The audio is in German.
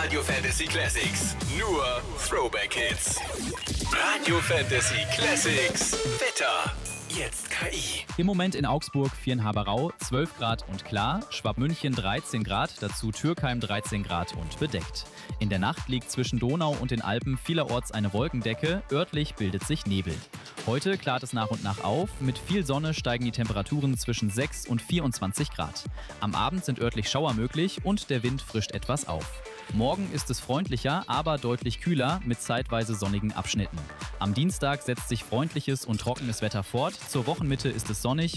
Radio Fantasy Classics. Nur Throwback Hits. Radio Fantasy Classics. Wetter. Jetzt KI. Im Moment in Augsburg, Viernhaberau 12 Grad und klar, Schwabmünchen 13 Grad, dazu Türkheim 13 Grad und bedeckt. In der Nacht liegt zwischen Donau und den Alpen vielerorts eine Wolkendecke, örtlich bildet sich Nebel. Heute klart es nach und nach auf, mit viel Sonne steigen die Temperaturen zwischen 6 und 24 Grad. Am Abend sind örtlich Schauer möglich und der Wind frischt etwas auf. Morgen ist es freundlicher, aber deutlich kühler mit zeitweise sonnigen Abschnitten. Am Dienstag setzt sich freundliches und trockenes Wetter fort, zur Wochenmitte ist es sonnig